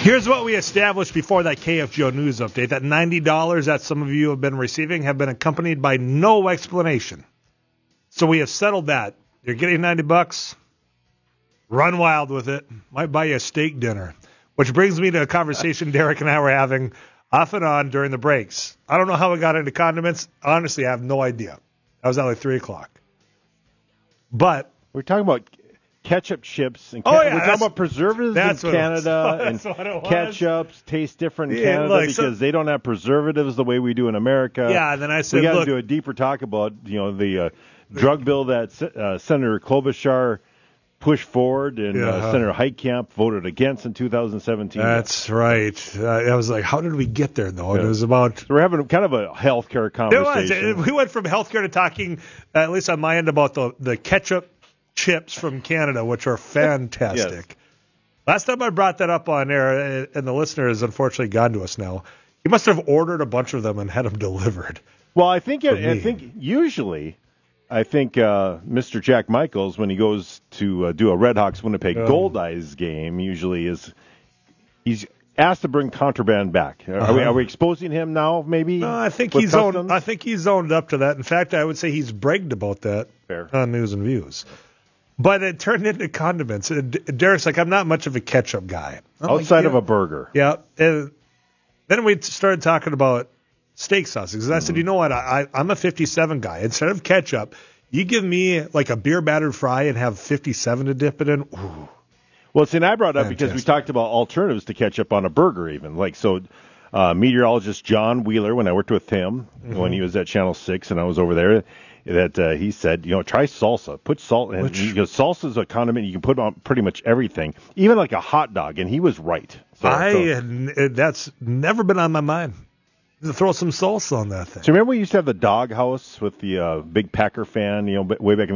Here's what we established before that KFGO news update. That $90 that some of you have been receiving have been accompanied by no explanation. So we have settled that. You're getting $90. Run wild with it. Might buy you a steak dinner. Which brings me to a conversation Derek and I were having off and on during the breaks. I don't know how we got into condiments. Honestly, I have no idea. That was at like 3 o'clock. But we're talking about ketchup chips. And we're talking about preservatives in Canada. And ketchups taste different in Canada because they don't have preservatives the way we do in America. Yeah, and then I said, we got to do a deeper talk about the drug bill that Senator Klobuchar pushed forward and Senator Heitkamp voted against in 2017. That's right. I was like, how did we get there, though? Yeah. It was about... So we're having kind of a healthcare conversation. It was. We went from healthcare to talking, at least on my end, about the ketchup chips from Canada, which are fantastic. Yes. Last time I brought that up on air, and the listener has unfortunately gone to us now, he must have ordered a bunch of them and had them delivered. Well, I think usually... I think Mr. Jack Michaels, when he goes to do a Red Hawks Winnipeg Gold Eyes game, usually he's asked to bring contraband back. Are we exposing him now? Maybe. No, I think he's owned up to that. In fact, I would say he's bragged about that on News and Views. But it turned into condiments. Derek's like, I'm not much of a ketchup guy. Outside of a burger. Yeah. And then we started talking about steak sauces. And I said, you know what? I'm a 57 guy. Instead of ketchup, you give me like a beer battered fry and have 57 to dip it in. Ooh. Well, see, and I brought it up because we talked about alternatives to ketchup on a burger even. Like, so meteorologist John Wheeler, when I worked with him, when he was at Channel 6 and I was over there, that he said, try salsa. Put salt in. Because salsa is a condiment you can put on pretty much everything, even like a hot dog. And he was right. That's never been on my mind. Throw some salsa on that thing. So remember we used to have the dog house with the big Packer fan, way back in the